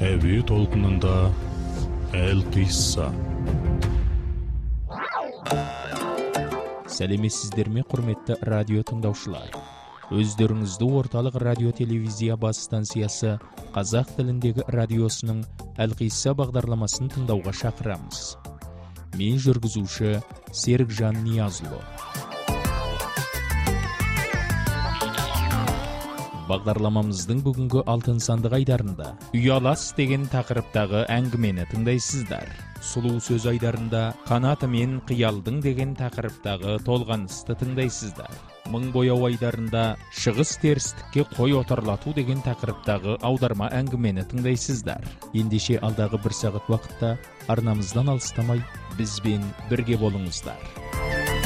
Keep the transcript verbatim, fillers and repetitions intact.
Әуе толқынында Әл-Қисса. Сәлеметсіздер ме, құрметті радио тыңдаушылар? Өздеріңізді орталық радио телевизия бас станциясы қазақ тіліндегі радиосының Әл-Қисса бағдарламасын тыңдауға шақырамыз. Мен жүргізуші Серікжан Ниязұлы. Бағдарламамыздың бүгінгі алтын сандық айдарында «Ұялас» деген тақырыптағы әңгімені тыңдайсыздар. Сұлу сөз айдарында «Қанаты мен қиялдың» деген тақырыптағы толғанысты тыңдайсыздар. Мың бояу айдарында «Шығыс терістікке қой отарлату» деген тақырыптағы аударма әңгімені тыңдайсыздар. Ендеше алдағы бір сағат уақытта арнамыздан алыстамай бізбен бірге болыңыздар.